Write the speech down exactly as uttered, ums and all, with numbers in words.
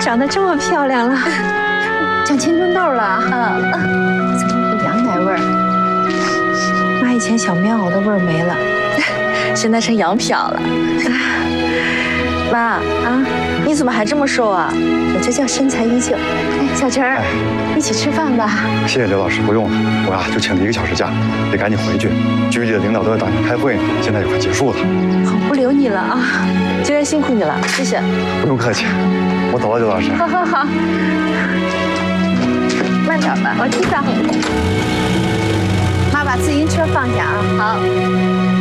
长得这么漂亮了，长青春痘了。嗯，怎么有羊奶味儿？妈以前小棉袄的味儿没了， 现在成羊票了。妈啊，你怎么还这么瘦啊？ 我这叫身材依旧。哎，小陈儿，一起吃饭吧。 谢谢刘老师，不用了，我呀就请了一个小时假，得赶紧回去。局里的领导都在党里开会呢，现在也快结束了。 好，不留你了啊。 今天辛苦你了，谢谢。 不用客气，我走了，刘老师。 好好好，慢点吧，我知道。妈把自行车放下啊。好。